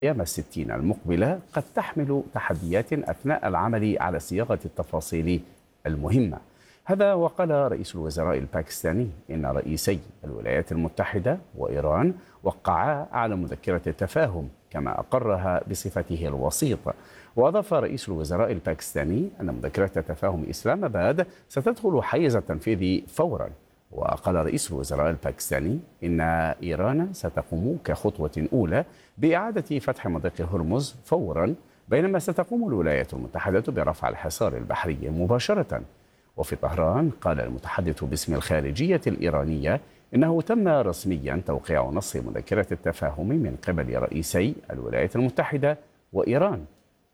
أيام الستين المقبلة قد تحمل تحديات أثناء العمل على صياغة التفاصيل المهمة. هذا وقال رئيس الوزراء الباكستاني إن رئيسي الولايات المتحدة وإيران وقعا على مذكرة التفاهم كما أقرها بصفته الوسيط. وأضاف رئيس الوزراء الباكستاني أن مذكرة تفاهم إسلام آباد ستدخل حيز التنفيذ فورا. وقال رئيس الوزراء الباكستاني إن إيران ستقوم كخطوة أولى بإعادة فتح مضيق هرمز فورا، بينما ستقوم الولايات المتحدة برفع الحصار البحري مباشرة. وفي طهران قال المتحدث باسم الخارجية الإيرانية إنه تم رسميا توقيع نص مذكرة التفاهم من قبل رئيسي الولايات المتحدة وإيران.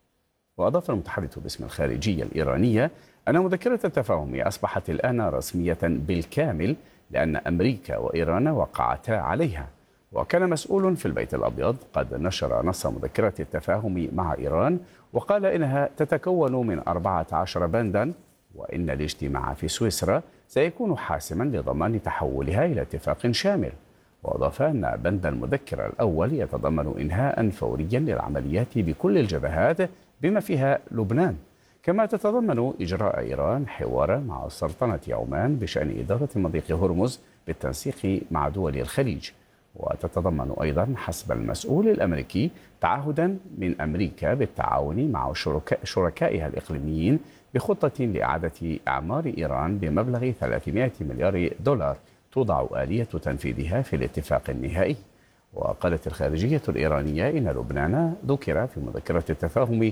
وأضاف المتحدث باسم الخارجية الإيرانية أن مذكرة التفاهم أصبحت الآن رسمية بالكامل لأن أمريكا وإيران وقعتا عليها. وكان مسؤول في البيت الأبيض قد نشر نص مذكرة التفاهم مع إيران وقال إنها تتكون من 14 بندا، وإن الاجتماع في سويسرا سيكون حاسما لضمان تحولها إلى اتفاق شامل. وأضاف أن بند المذكرة الأول يتضمن إنهاء فوريا للعمليات بكل الجبهات بما فيها لبنان، كما تتضمن إجراء إيران حوارا مع سلطنة عمان بشأن إدارة مضيق هرمز بالتنسيق مع دول الخليج. وتتضمن أيضا حسب المسؤول الأمريكي تعهدا من أمريكا بالتعاون مع شركائها الإقليميين بخطة لإعادة إعمار إيران بمبلغ 300 مليار دولار توضع آلية تنفيذها في الاتفاق النهائي. وقالت الخارجية الإيرانية إن لبنان ذكر في مذكرة التفاهم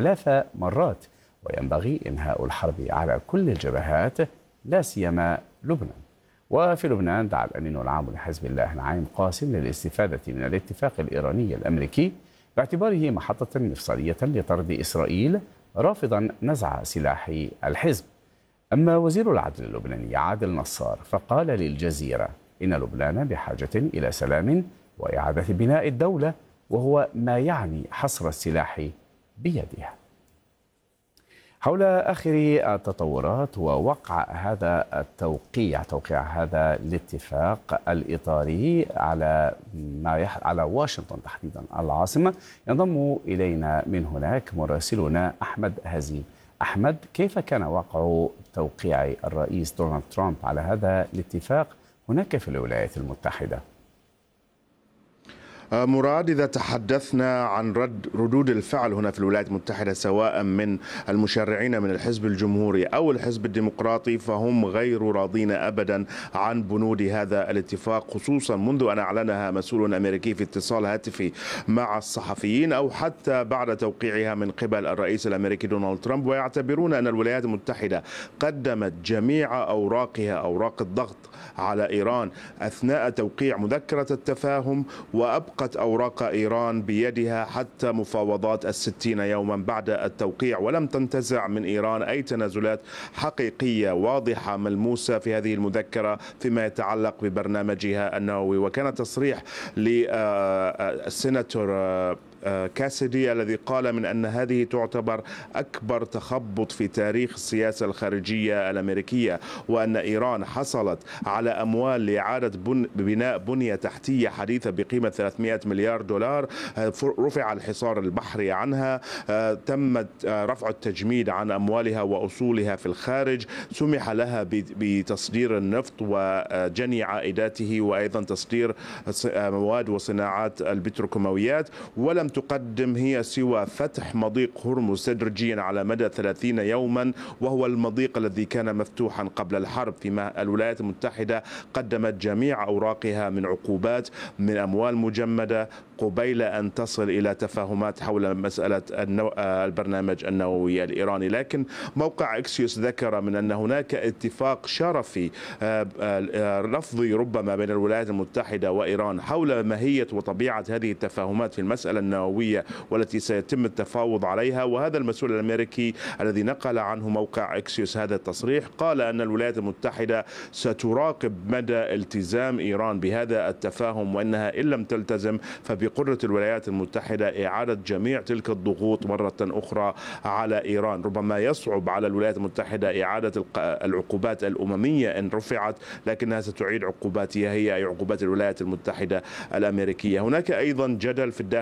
3 مرات، وينبغي إنهاء الحرب على كل الجبهات لا سيما لبنان. وفي لبنان دعا الأمين العام لحزب الله نعيم قاسم للاستفادة من الاتفاق الإيراني الأمريكي باعتباره محطة مفصلية لطرد إسرائيل، رافضا نزع سلاح الحزب. أما وزير العدل اللبناني عادل نصار فقال للجزيرة إن لبنان بحاجة إلى سلام وإعادة بناء الدولة، وهو ما يعني حصر السلاح بيدها. حول آخر التطورات ووقع هذا توقيع هذا الاتفاق الإطاري على واشنطن تحديدا العاصمة، ينضم إلينا من هناك مراسلنا أحمد هزيم. أحمد، كيف كان وقع توقيع الرئيس دونالد ترامب على هذا الاتفاق هناك في الولايات المتحدة؟ مراد، إذا تحدثنا عن ردود الفعل هنا في الولايات المتحدة سواء من المشرعين من الحزب الجمهوري أو الحزب الديمقراطي، فهم غير راضين أبدا عن بنود هذا الاتفاق، خصوصا منذ أن أعلنها مسؤول أمريكي في اتصال هاتفي مع الصحفيين أو حتى بعد توقيعها من قبل الرئيس الأمريكي دونالد ترامب. ويعتبرون أن الولايات المتحدة قدمت جميع أوراق الضغط على إيران أثناء توقيع مذكرة التفاهم، وأبقت أوراق إيران بيدها حتى مفاوضات 60 يوما بعد التوقيع، ولم تنتزع من إيران أي تنازلات حقيقية واضحة ملموسة في هذه المذكرة فيما يتعلق ببرنامجها النووي. وكان تصريح للسيناتور كاسيدي الذي قال من أن هذه تعتبر أكبر تخبط في تاريخ السياسة الخارجية الأمريكية، وأن إيران حصلت على أموال لإعادة بناء بنية تحتية حديثة بقيمة 300 مليار دولار، رفع الحصار البحري عنها، تم رفع التجميد عن أموالها وأصولها في الخارج، سمح لها بتصدير النفط وجني عائداته وأيضا تصدير مواد وصناعات البتروكيماويات، ولم تقدم هي سوى فتح مضيق هرمز تدريجيا على مدى 30 يوما، وهو المضيق الذي كان مفتوحا قبل الحرب. فيما الولايات المتحدة قدمت جميع أوراقها من عقوبات من أموال مجمدة قبيل أن تصل إلى تفاهمات حول مسألة البرنامج النووي الإيراني. لكن موقع إكسيوس ذكر من أن هناك اتفاق شرفي لفظي ربما بين الولايات المتحدة وإيران حول ماهية وطبيعة هذه التفاهمات في المسألة النووية والتي سيتم التفاوض عليها. وهذا المسؤول الأمريكي الذي نقل عنه موقع إكسيوس هذا التصريح قال أن الولايات المتحدة ستراقب مدى التزام إيران بهذا التفاهم، وأنها إن لم تلتزم فبقدرة الولايات المتحدة إعادة جميع تلك الضغوط مرة أخرى على إيران. ربما يصعب على الولايات المتحدة إعادة العقوبات الأممية إن رفعت، لكنها ستعيد عقوباتها هي أي عقوبات الولايات المتحدة الأمريكية. هناك أيضا جدل في الداخل الأمريكي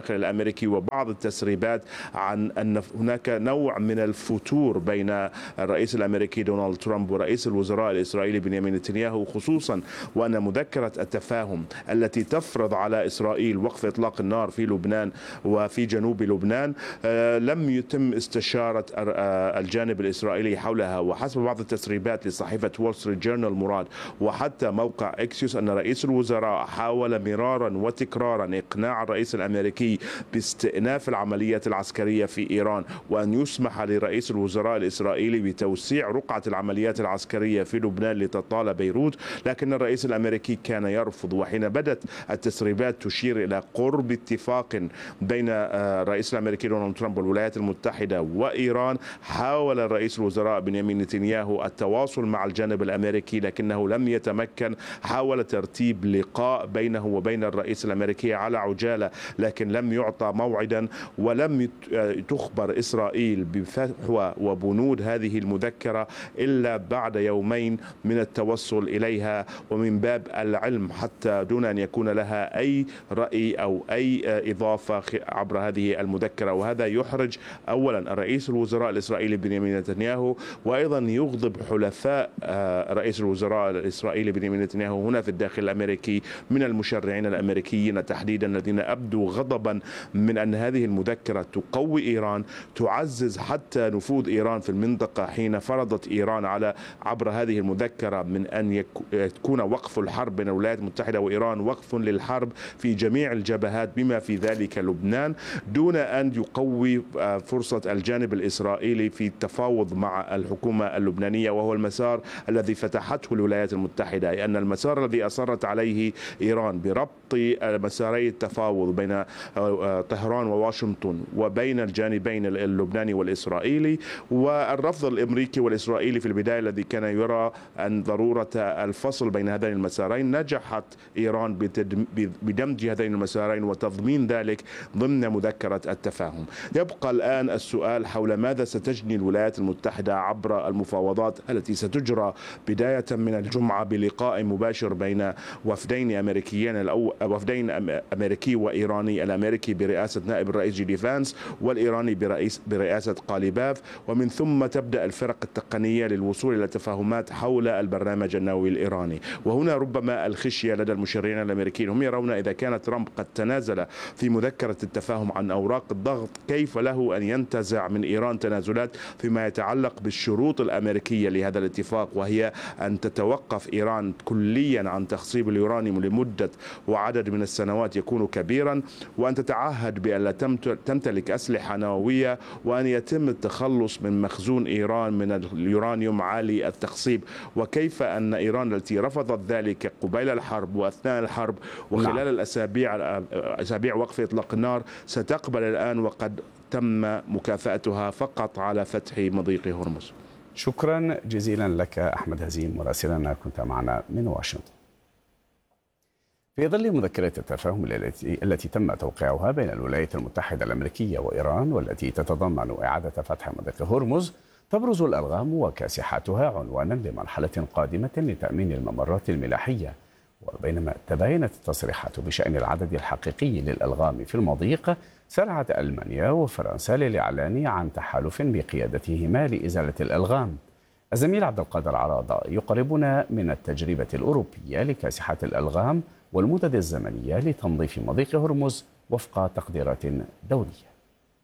الأمريكي وبعض التسريبات عن أن هناك نوع من الفتور بين الرئيس الأمريكي دونالد ترامب ورئيس الوزراء الإسرائيلي بنيامين نتنياهو، خصوصا وأن مذكرة التفاهم التي تفرض على إسرائيل وقف إطلاق النار في لبنان وفي جنوب لبنان لم يتم استشارة الجانب الإسرائيلي حولها. وحسب بعض التسريبات لصحيفة وول ستريت جورنال مراد وحتى موقع إكسيوس أن رئيس الوزراء حاول مرارا وتكرارا إقناع الرئيس الأمريكي باستئناف العملية العسكرية في إيران، وأن يسمح لرئيس الوزراء الإسرائيلي بتوسيع رقعة العمليات العسكرية في لبنان لتطال بيروت، لكن الرئيس الأمريكي كان يرفض. وحين بدت التسريبات تشير إلى قرب اتفاق بين الرئيس الأمريكي دونالد ترامب والولايات المتحدة وإيران، حاول الرئيس الوزراء بنيامين نتنياهو التواصل مع الجانب الأمريكي لكنه لم يتمكن. حاول ترتيب لقاء بينه وبين الرئيس الأمريكي على عجالة لكن لم يعطى موعدا، ولم تخبر إسرائيل بفحوى وبنود هذه المذكرة إلا بعد يومين من التوصل إليها، ومن باب العلم حتى دون أن يكون لها أي رأي أو أي إضافة عبر هذه المذكرة. وهذا يحرج أولا الرئيس الوزراء الإسرائيلي بنيامين نتنياهو، وأيضا يغضب حلفاء رئيس الوزراء الإسرائيلي بنيامين نتنياهو هنا في الداخل الأمريكي من المشرعين الأمريكيين تحديدا، الذين أبدوا غضبا من أن هذه المذكرة تقوي إيران، تعزز حتى نفوذ إيران في المنطقة، حين فرضت إيران على عبر هذه المذكرة من أن يكون وقف الحرب بين الولايات المتحدة وإيران وقف للحرب في جميع الجبهات بما في ذلك لبنان، دون أن يقوي فرصة الجانب الإسرائيلي في التفاوض مع الحكومة اللبنانية، وهو المسار الذي فتحته الولايات المتحدة. لأن المسار الذي أصرت عليه إيران بربط مساري التفاوض بين طهران وواشنطن وبين الجانبين اللبناني والإسرائيلي، والرفض الأمريكي والإسرائيلي في البداية الذي كان يرى أن ضرورة الفصل بين هذين المسارين، نجحت إيران بدمج هذين المسارين وتضمين ذلك ضمن مذكرة التفاهم. يبقى الآن السؤال حول ماذا ستجني الولايات المتحدة عبر المفاوضات التي ستجرى بداية من الجمعة بلقاء مباشر بين وفدين أمريكيين، وفدين أمريكي وإيراني، الأمريكي برئاسة نائب الرئيس جي دي فانس والإيراني برئاسة قاليباف، ومن ثم تبدأ الفرق التقنية للوصول إلى تفاهمات حول البرنامج النووي الإيراني. وهنا ربما الخشية لدى المشرعين الأمريكيين، هم يرون إذا كان ترامب قد تنازل في مذكرة التفاهم عن أوراق الضغط، كيف له أن ينتزع من إيران تنازلات فيما يتعلق بالشروط الأمريكية لهذا الاتفاق، وهي أن تتوقف إيران كليا عن تخصيب اليورانيوم لمدة وعدد من السنوات يكون كبيرا، وأن تتعهد بأن تمتلك أسلحة نووية، وأن يتم التخلص من مخزون إيران من اليورانيوم عالي التخصيب. وكيف أن إيران التي رفضت ذلك قبيل الحرب وأثناء الحرب وخلال الأسابيع وقف إطلاق النار ستقبل الآن وقد تم مكافأتها فقط على فتح مضيق هرمز. شكرا جزيلا لك أحمد هزيم مراسلنا، كنت معنا من واشنطن. في ظل مذكرة التفاهم التي تم توقيعها بين الولايات المتحدة الأمريكية وإيران والتي تتضمن إعادة فتح مضيق هرمز، تبرز الألغام وكاسحاتها عنوانا لمرحلة قادمة لتأمين الممرات الملاحية. وبينما تباينت التصريحات بشأن العدد الحقيقي للألغام في المضيق، سارعت ألمانيا وفرنسا للإعلان عن تحالف بقيادتهما لإزالة الألغام. الزميل عبد القادر عراضة يقربنا من التجربة الأوروبية لكاسحات الألغام والمدد الزمنية لتنظيف مضيق هرمز وفق تقديرات دولية.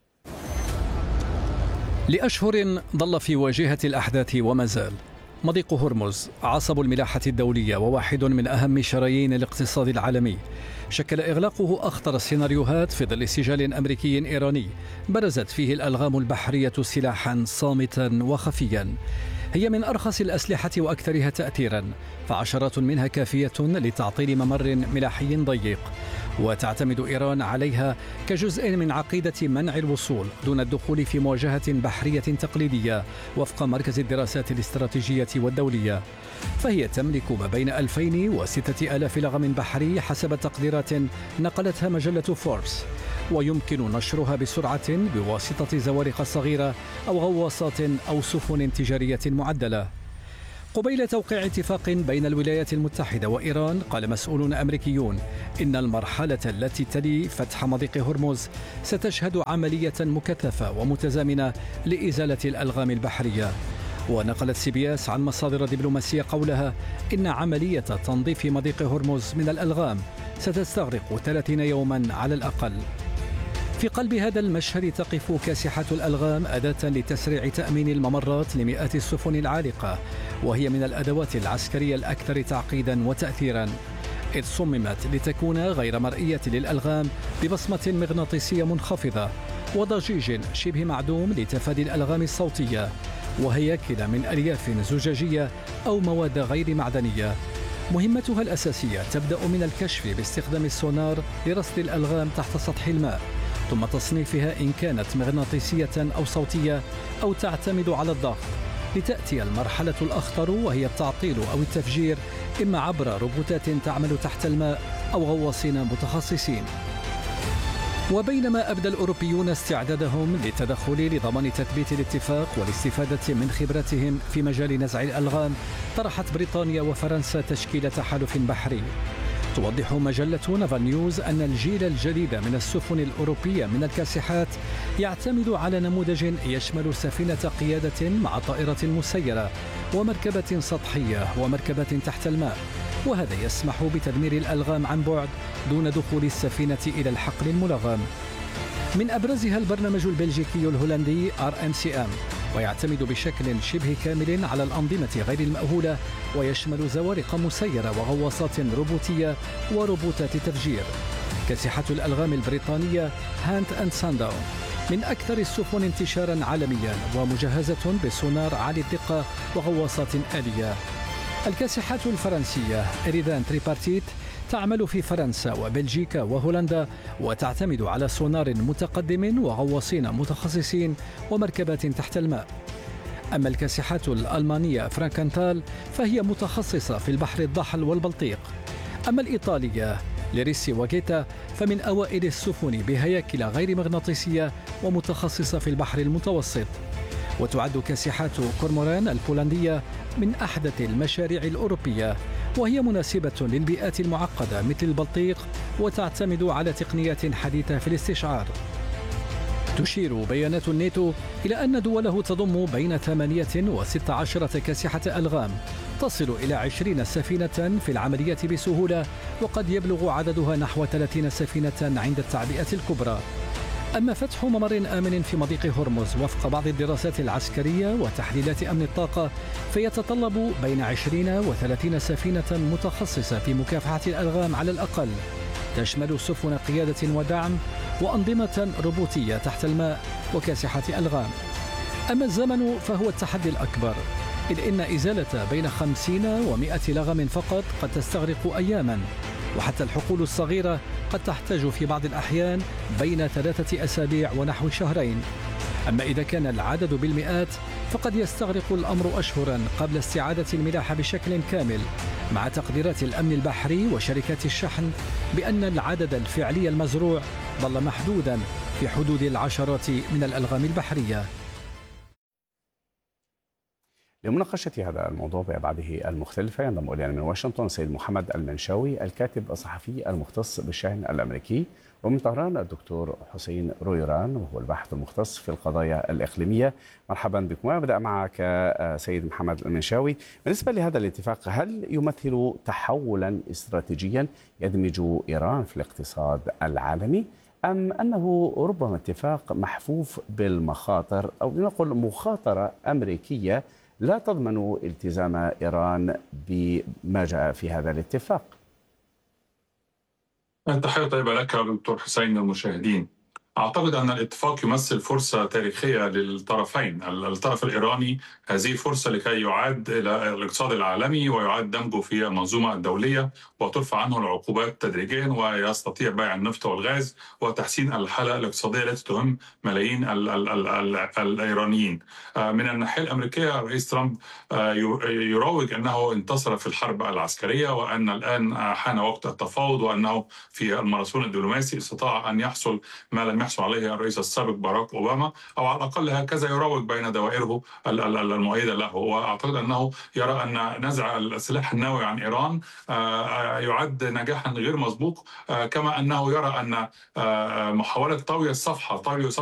لأشهر ظل في واجهة الأحداث وما زال. مضيق هرمز عصب الملاحة الدولية وواحد من أهم شرايين الاقتصاد العالمي، شكل إغلاقه أخطر السيناريوهات في ظل سجال أمريكي إيراني برزت فيه الألغام البحرية سلاحا صامتا وخفيا. هي من أرخص الأسلحة وأكثرها تأثيرا، فعشرات منها كافية لتعطيل ممر ملاحي ضيق، وتعتمد إيران عليها كجزء من عقيدة منع الوصول دون الدخول في مواجهة بحرية تقليدية وفق مركز الدراسات الاستراتيجية والدولية. فهي تملك ما بين 2000 و 6000 لغم بحري حسب تقديرات نقلتها مجلة فوربس، ويمكن نشرها بسرعة بواسطة زوارق صغيرة أو غواصات أو سفن تجارية معدلة. قبيل توقيع اتفاق بين الولايات المتحدة وإيران، قال مسؤولون أمريكيون إن المرحلة التي تلي فتح مضيق هرمز ستشهد عملية مكثفة ومتزامنة لإزالة الألغام البحرية. ونقلت CBS عن مصادر دبلوماسية قولها إن عملية تنظيف مضيق هرمز من الألغام ستستغرق 30 يوما على الأقل. في قلب هذا المشهد تقف كاسحة الألغام أداة لتسريع تأمين الممرات لمئات السفن العالقة، وهي من الأدوات العسكرية الأكثر تعقيدا وتأثيرا، إذ صممت لتكون غير مرئية للألغام ببصمة مغناطيسية منخفضة وضجيج شبه معدوم لتفادي الألغام الصوتية، وهياكل من ألياف زجاجية أو مواد غير معدنية. مهمتها الأساسية تبدأ من الكشف باستخدام السونار لرصد الألغام تحت سطح الماء، ثم تصنيفها إن كانت مغناطيسية أو صوتية أو تعتمد على الضغط، لتأتي المرحلة الأخطر وهي التعطيل أو التفجير، إما عبر روبوتات تعمل تحت الماء أو غواصين متخصصين. وبينما أبدى الأوروبيون استعدادهم للتدخل لضمان تثبيت الاتفاق والاستفادة من خبرتهم في مجال نزع الألغام، طرحت بريطانيا وفرنسا تشكيل تحالف بحري. توضح مجلة نافال نيوز أن الجيل الجديد من السفن الأوروبية من الكاسحات يعتمد على نموذج يشمل سفينة قيادة مع طائرة مسيرة ومركبة سطحية ومركبة تحت الماء، وهذا يسمح بتدمير الألغام عن بعد دون دخول السفينة إلى الحقل الملغم. من أبرزها البرنامج البلجيكي الهولندي RMCM، ويعتمد بشكل شبه كامل على الأنظمة غير المأهولة، ويشمل زوارق مسيرة وغواصات روبوتية وروبوتات تفجير. كاسحة الألغام البريطانية هانت أند سانداون من أكثر السفن انتشارا عالميا، ومجهزة بسونار عالي الدقة وغواصات آلية. الكاسحات الفرنسية إريدان تريبارتيت تعمل في فرنسا وبلجيكا وهولندا، وتعتمد على سونار متقدم وغواصين متخصصين ومركبات تحت الماء. أما الكاسحات الألمانية فرانكنتال فهي متخصصة في البحر الضاحل والبلطيق. أما الإيطالية ليريسي وغيتا فمن أوائل السفن بهياكل غير مغناطيسية ومتخصصة في البحر المتوسط. وتعد كاسحات كورموران البولندية من أحدث المشاريع الأوروبية، وهي مناسبة للبيئات المعقدة مثل البلطيق، وتعتمد على تقنيات حديثة في الاستشعار. تشير بيانات الناتو إلى أن دوله تضم بين 8 و16 كاسحة ألغام، تصل إلى 20 سفينة في العملية بسهولة، وقد يبلغ عددها نحو 30 سفينة عند التعبئة الكبرى. أما فتح ممر آمن في مضيق هرمز وفق بعض الدراسات العسكرية وتحليلات أمن الطاقة فيتطلب بين 20 و30 سفينة متخصصة في مكافحة الألغام على الأقل، تشمل سفن قيادة ودعم وأنظمة روبوتية تحت الماء وكاسحة ألغام. أما الزمن فهو التحدي الأكبر، إذ إن إزالة بين 50 و100 لغم فقط قد تستغرق أياما، وحتى الحقول الصغيرة قد تحتاج في بعض الأحيان بين 3 أسابيع ونحو شهرين. أما إذا كان العدد بالمئات فقد يستغرق الأمر أشهرا قبل استعادة الملاحة بشكل كامل، مع تقديرات الأمن البحري وشركات الشحن بأن العدد الفعلي المزروع ظل محدودا في حدود العشرات من الألغام البحرية. لمناقشة هذا الموضوع بأبعاده المختلفة ينضم إلينا من واشنطن السيد محمد المنشاوي الكاتب الصحفي المختص بالشأن الأمريكي، ومن طهران الدكتور حسين رويران وهو الباحث المختص في القضايا الإقليمية. مرحبا بكم. أبدأ معك سيد محمد المنشاوي، بالنسبة لهذا الاتفاق هل يمثل تحولا استراتيجيا يدمج إيران في الاقتصاد العالمي، أم أنه ربما اتفاق محفوف بالمخاطر، أو لنقل مخاطرة أمريكية لا تضمن التزام إيران بما جاء في هذا الاتفاق؟ تحية طيبة لك دكتور حسين والمشاهدين. أعتقد أن الاتفاق يمثل فرصة تاريخية للطرفين. الطرف الإيراني هذه فرصة لكي يعاد إلى الاقتصاد العالمي ويعاد دمجه في المنظومة الدولية وترفع عنه العقوبات تدريجيا، ويستطيع بيع النفط والغاز وتحسين الحالة الاقتصادية التي تهم ملايين الإيرانيين. من الناحية الأمريكية الرئيس ترامب يروج أنه انتصر في الحرب العسكرية، وأن الآن حان وقت التفاوض، وأنه في الماراثون الدبلوماسي استطاع أن يحصل ما لم يحصل عليه الرئيس السابق باراك أوباما، أو على الأقل هكذا يروج بين دوائره المؤيدة له. وأعتقد أنه يرى أن نزع السلاح النووي عن إيران يعد نجاحا غير مسبوق، كما أنه يرى أن محاولة طوي الصفحة